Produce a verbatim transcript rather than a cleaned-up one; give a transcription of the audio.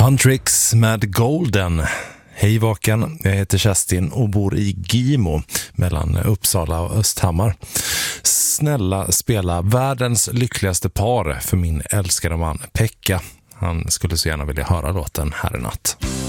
One Tricks med Golden. Hej vaken, jag heter Kerstin och bor i Gimo mellan Uppsala och Östhammar. Snälla spela världens lyckligaste par för min älskade man Pekka. Han skulle så gärna vilja höra låten här i natt.